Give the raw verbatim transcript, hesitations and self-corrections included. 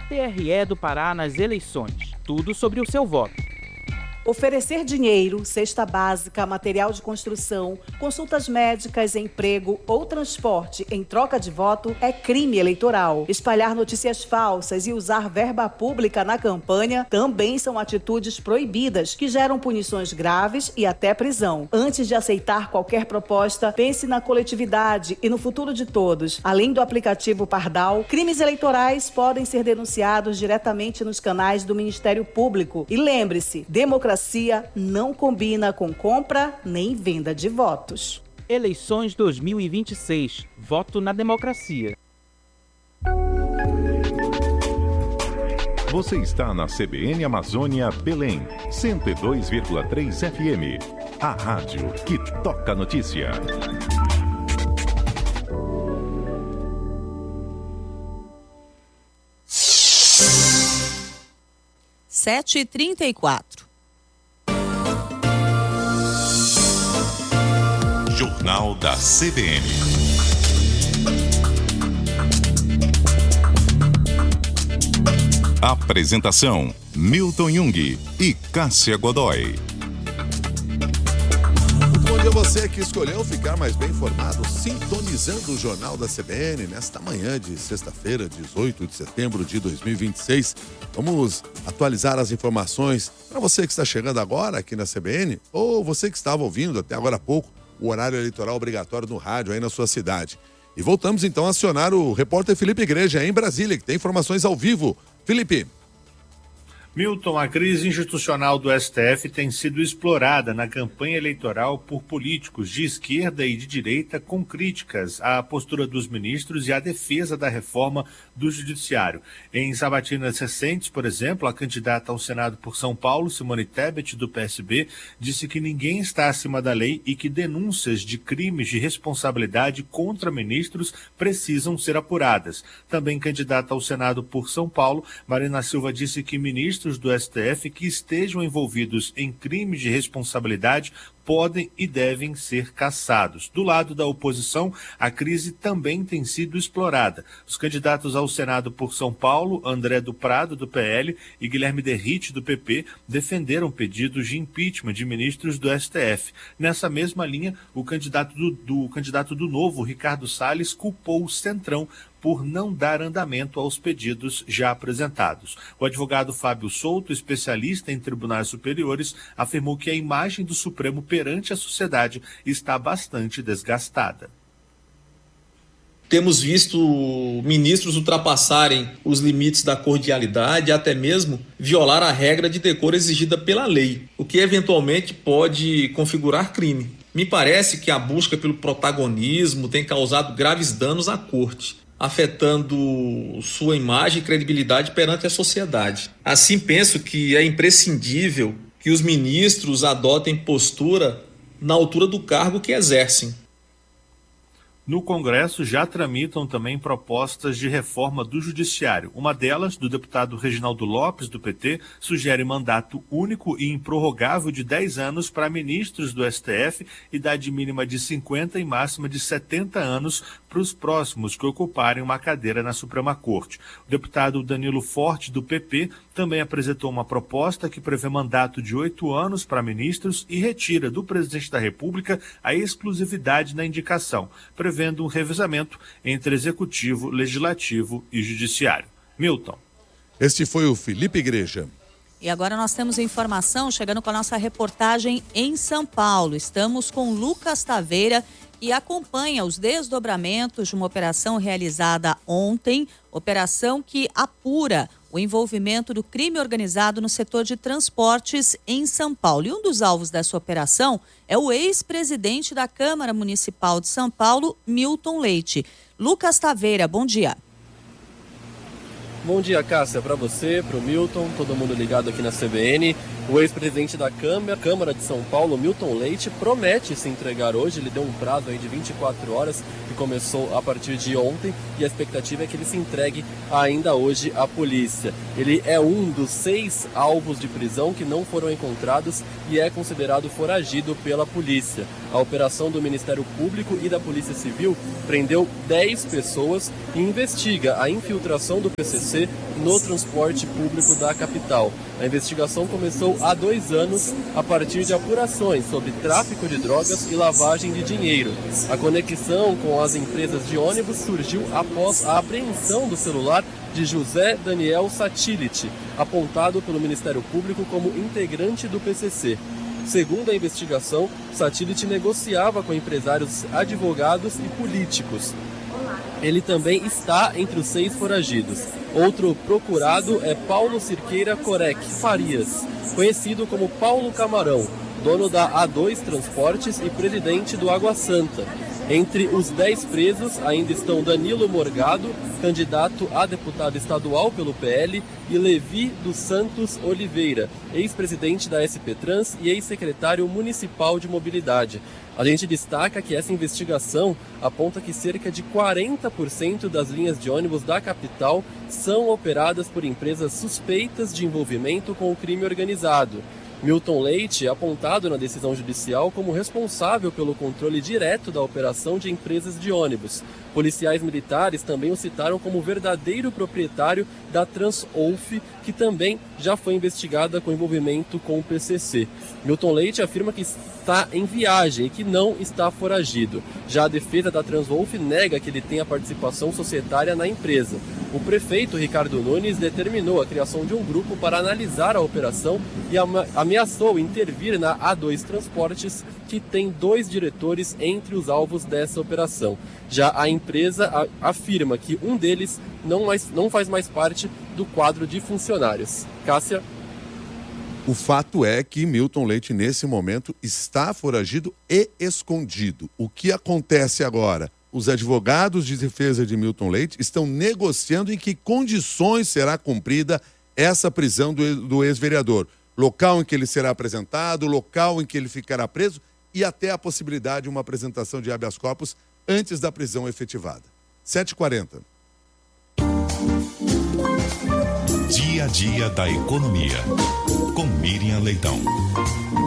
T R E do Pará nas eleições. Tudo sobre o seu voto. Oferecer dinheiro, cesta básica, material de construção, consultas médicas, emprego ou transporte em troca de voto é crime eleitoral. Espalhar notícias falsas e usar verba pública na campanha também são atitudes proibidas que geram punições graves e até prisão. Antes de aceitar qualquer proposta, pense na coletividade e no futuro de todos. Além do aplicativo Pardal, crimes eleitorais podem ser denunciados diretamente nos canais do Ministério Público. E lembre-se, democracia não combina com compra nem venda de votos. Eleições dois mil e vinte e seis. Voto na democracia. Você está na C B N Amazônia Belém, cento e dois vírgula três F M. A rádio que toca notícia. sete e trinta e quatro. Jornal da C B N. Apresentação: Milton Jung e Cássia Godoy. Muito bom dia a você que escolheu ficar mais bem informado, sintonizando o Jornal da C B N nesta manhã de sexta-feira, dezoito de setembro de dois mil e vinte e seis. Vamos atualizar as informações para você que está chegando agora aqui na C B N ou você que estava ouvindo até agora há pouco o horário eleitoral obrigatório no rádio aí na sua cidade. E voltamos então a acionar o repórter Felipe Igreja em Brasília, que tem informações ao vivo. Felipe. Milton, a crise institucional do S T F tem sido explorada na campanha eleitoral por políticos de esquerda e de direita com críticas à postura dos ministros e à defesa da reforma do judiciário. Em sabatinas recentes, por exemplo, a candidata ao Senado por São Paulo, Simone Tebet, do P S B, disse que ninguém está acima da lei e que denúncias de crimes de responsabilidade contra ministros precisam ser apuradas. Também candidata ao Senado por São Paulo, Marina Silva disse que ministros do S T F que estejam envolvidos em crimes de responsabilidade podem e devem ser cassados. Do lado da oposição, a crise também tem sido explorada. Os candidatos ao Senado por São Paulo, André do Prado, do P L, e Guilherme Derrite, do P P, defenderam pedidos de impeachment de ministros do S T F. Nessa mesma linha, o candidato do, do, o candidato do Novo, Ricardo Salles, culpou o Centrão por não dar andamento aos pedidos já apresentados. O advogado Fábio Souto, especialista em tribunais superiores, afirmou que a imagem do Supremo perante a sociedade está bastante desgastada. Temos visto ministros ultrapassarem os limites da cordialidade e até mesmo violar a regra de decoro exigida pela lei, o que eventualmente pode configurar crime. Me parece que a busca pelo protagonismo tem causado graves danos à corte, afetando sua imagem e credibilidade perante a sociedade. Assim, penso que é imprescindível que os ministros adotem postura na altura do cargo que exercem. No Congresso já tramitam também propostas de reforma do Judiciário. Uma delas, do deputado Reginaldo Lopes, do P T, sugere mandato único e improrrogável de dez anos para ministros do S T F, idade mínima de cinquenta e máxima de setenta anos para os próximos que ocuparem uma cadeira na Suprema Corte. O deputado Danilo Forte, do P P, também apresentou uma proposta que prevê mandato de oito anos para ministros e retira do presidente da República a exclusividade na indicação, prevendo um revezamento entre Executivo, Legislativo e Judiciário. Milton. Este foi o Felipe Igreja. E agora nós temos informação chegando com a nossa reportagem em São Paulo. Estamos com Lucas Taveira e acompanha os desdobramentos de uma operação realizada ontem, operação que apura o envolvimento do crime organizado no setor de transportes em São Paulo. E um dos alvos dessa operação é o ex-presidente da Câmara Municipal de São Paulo, Milton Leite. Lucas Taveira, bom dia. Bom dia, Cássia, para você, para o Milton, todo mundo ligado aqui na C B N. O ex-presidente da Câmara, Câmara de São Paulo, Milton Leite, promete se entregar hoje. Ele deu um prazo aí de vinte e quatro horas, que começou a partir de ontem, e a expectativa é que ele se entregue ainda hoje à polícia. Ele é um dos seis alvos de prisão que não foram encontrados e é considerado foragido pela polícia. A operação do Ministério Público e da Polícia Civil prendeu dez pessoas e investiga a infiltração do P C C no transporte público da capital. A investigação começou há dois anos a partir de apurações sobre tráfico de drogas e lavagem de dinheiro. A conexão com as empresas de ônibus surgiu após a apreensão do celular de José Daniel Satility, apontado pelo Ministério Público como integrante do P C C. Segundo a investigação, Satility negociava com empresários, advogados e políticos. Ele também está entre os seis foragidos. Outro procurado é Paulo Cirqueira Corec Farias, conhecido como Paulo Camarão, dono da A dois Transportes e presidente do Água Santa. Entre os dez presos ainda estão Danilo Morgado, candidato a deputado estadual pelo P L, e Levi dos Santos Oliveira, ex-presidente da S P Trans e ex-secretário municipal de mobilidade. A gente destaca que essa investigação aponta que cerca de quarenta por cento das linhas de ônibus da capital são operadas por empresas suspeitas de envolvimento com o crime organizado. Milton Leite é apontado na decisão judicial como responsável pelo controle direto da operação de empresas de ônibus. Policiais militares também o citaram como verdadeiro proprietário da Transolf, que também já foi investigada com envolvimento com o P C C. Milton Leite afirma que está em viagem e que não está foragido. Já a defesa da Transolf nega que ele tenha participação societária na empresa. O prefeito Ricardo Nunes determinou a criação de um grupo para analisar a operação e ameaçou intervir na A dois Transportes, que tem dois diretores entre os alvos dessa operação. Já a empresa afirma que um deles não, mais, não faz mais parte do quadro de funcionários. Cássia? O fato é que Milton Leite, nesse momento, está foragido e escondido. O que acontece agora? Os advogados de defesa de Milton Leite estão negociando em que condições será cumprida essa prisão do, do ex-vereador. Local em que ele será apresentado, local em que ele ficará preso e até a possibilidade de uma apresentação de habeas corpus antes da prisão efetivada. sete e quarenta. Dia a dia da economia, com Miriam Leitão.